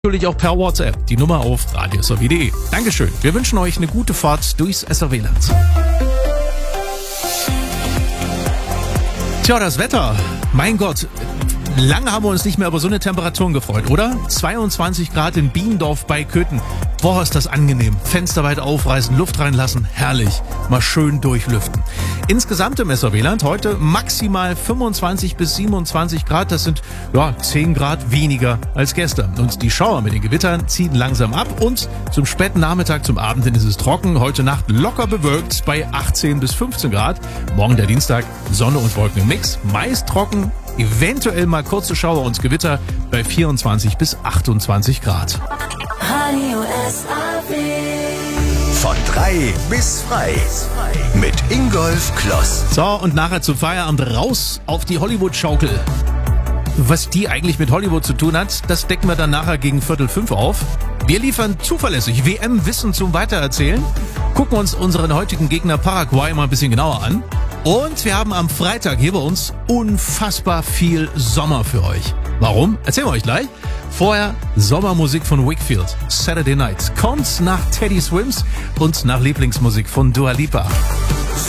Natürlich auch per WhatsApp. Die Nummer auf radiosw.de. Dankeschön. Wir wünschen euch eine gute Fahrt durchs SRW-Land. Tja, das Wetter. Mein Gott. Lange haben wir uns nicht mehr über so eine Temperaturen gefreut, oder? 22 Grad in Biendorf bei Köthen. Boah, ist das angenehm. Fenster weit aufreißen, Luft reinlassen. Herrlich. Mal schön durchlüften. Insgesamt im SRW-Land heute maximal 25 bis 27 Grad. Das sind 10 Grad weniger als gestern. Und die Schauer mit den Gewittern ziehen langsam ab. Und zum späten Nachmittag, zum Abend hin ist es trocken. Heute Nacht locker bewölkt bei 18 bis 15 Grad. Morgen der Dienstag, Sonne und Wolken im Mix. Meist trocken. Eventuell mal kurze Schauer und Gewitter bei 24 bis 28 Grad. Radio SRW. Von 3 bis frei. Mit Ingolf Kloss. So, und nachher zum Feierabend raus auf die Hollywood-Schaukel. Was die eigentlich mit Hollywood zu tun hat, das decken wir dann nachher gegen 4:45 auf. Wir liefern zuverlässig WM-Wissen zum Weitererzählen, gucken uns unseren heutigen Gegner Paraguay mal ein bisschen genauer an. Und wir haben am Freitag hier bei uns unfassbar viel Sommer für euch. Warum? Erzählen wir euch gleich. Vorher Sommermusik von Wakefield, Saturday Night. Kommt nach Teddy Swims und nach Lieblingsmusik von Dua Lipa.